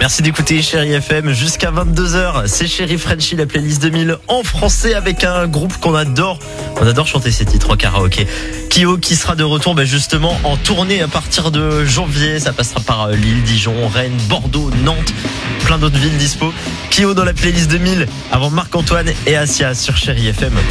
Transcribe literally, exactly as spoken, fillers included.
Merci d'écouter Chérie F M jusqu'à vingt-deux heures. C'est Chérie Frenchy, la playlist deux mille en français avec un groupe qu'on adore. On adore chanter ces titres en karaoké. Kyo qui sera de retour ben justement en tournée à partir de janvier. Ça passera par Lille, Dijon, Rennes, Bordeaux, Nantes, plein d'autres villes dispo. Kyo dans la playlist deux mille avant Marc-Antoine et Asia sur Chérie F M.